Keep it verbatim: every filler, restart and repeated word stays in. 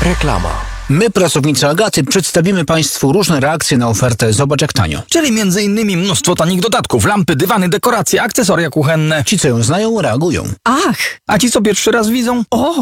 Reklama. My, pracownicy Agaty, przedstawimy Państwu różne reakcje na ofertę Zobacz jak tanio. Czyli między innymi mnóstwo tanich dodatków, lampy, dywany, dekoracje, akcesoria kuchenne. Ci, co ją znają, reagują. Ach, A ci, co pierwszy raz widzą? o!